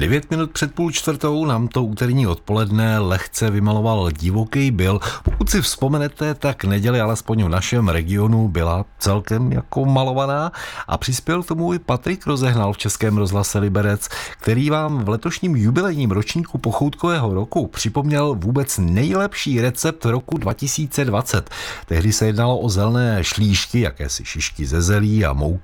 9 minut před 3:30 nám to úterní odpoledne lehce vymaloval divoký Bill. Pokud si vzpomenete, tak neděle alespoň v našem regionu byla celkem jako malovaná a přispěl k tomu i Patrik Rozehnal v Českém rozhlase Liberec, který vám v letošním jubilejním ročníku pochoutkového roku připomněl vůbec nejlepší recept roku 2020. Tehdy se jednalo o zelené šlíšky, jakési šišky ze zelí a mouky